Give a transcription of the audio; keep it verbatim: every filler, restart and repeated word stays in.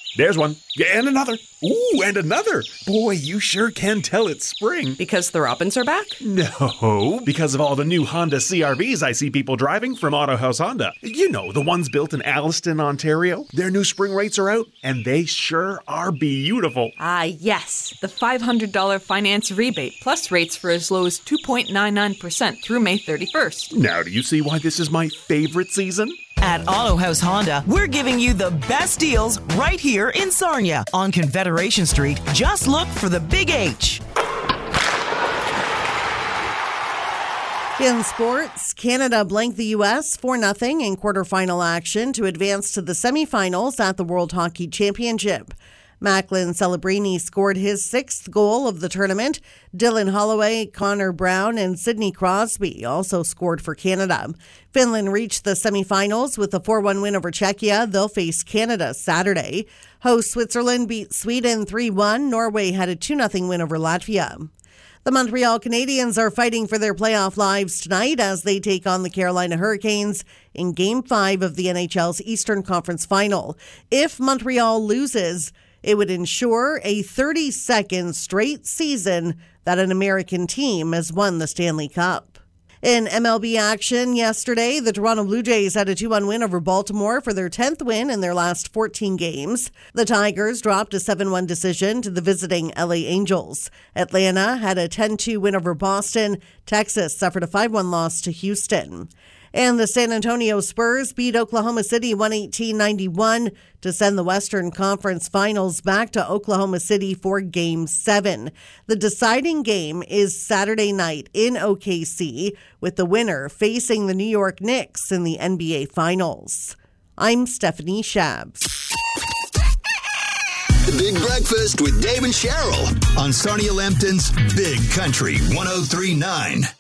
There's one. And another. Ooh, and another. Boy, you sure can tell it's spring. Because the robins are back? No, because of all the new Honda C R Vs I see people driving from Auto House Honda. You know, the ones built in Alliston, Ontario. Their new spring rates are out, and they sure are beautiful. Ah, yes. The five hundred dollars finance rebate, plus rates for as low as two point nine nine percent through May thirty-first. Now, do you see why this is my favorite season? At Auto House Honda, we're giving you the best deals right here in Sarnia on Confederation Street. Just look for the Big H. In sports, Canada blanked the U S four nothing in quarterfinal action to advance to the semifinals at the World Hockey Championship. Macklin Celebrini scored his sixth goal of the tournament. Dylan Holloway, Connor Brown, and Sidney Crosby also scored for Canada. Finland reached the semifinals with a four one win over Czechia. They'll face Canada Saturday. Host Switzerland beat Sweden three one. Norway had a two nothing win over Latvia. The Montreal Canadiens are fighting for their playoff lives tonight as they take on the Carolina Hurricanes in Game five of the N H L's Eastern Conference Final. If Montreal loses, it would ensure a thirty-second straight season that an American team has won the Stanley Cup. In M L B action yesterday, the Toronto Blue Jays had a two one win over Baltimore for their tenth win in their last fourteen games. The Tigers dropped a seven one decision to the visiting L A Angels. Atlanta had a ten two win over Boston. Texas suffered a five one loss to Houston. And the San Antonio Spurs beat Oklahoma City one eighteen ninety-one to send the Western Conference Finals back to Oklahoma City for Game seven. The deciding game is Saturday night in O K C, with the winner facing the New York Knicks in the N B A Finals. I'm Stephanie Shabs. The Big Breakfast with Dave and Cheryl on Sarnia Lambton's Big Country one oh three point nine.